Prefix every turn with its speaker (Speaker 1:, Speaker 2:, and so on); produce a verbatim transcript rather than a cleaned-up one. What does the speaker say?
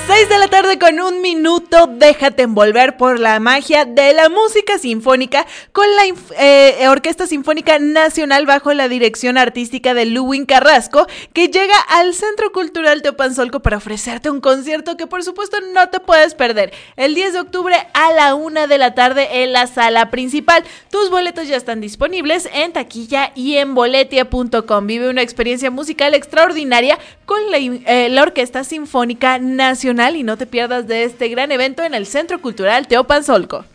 Speaker 1: seis de la tarde con un minuto, déjate envolver por la magia de la música sinfónica con la eh, Orquesta Sinfónica Nacional bajo la dirección artística de Luwin Carrasco, que llega al Centro Cultural Teopanzolco para ofrecerte un concierto que por supuesto no te puedes perder, el diez de octubre a la una de la tarde en la sala principal. Tus boletos ya están disponibles en taquilla y en boletia punto com. Vive una experiencia musical extraordinaria con la, eh, la Orquesta Sinfónica Nacional y no te pierdas de este gran evento en el Centro Cultural Teopanzolco.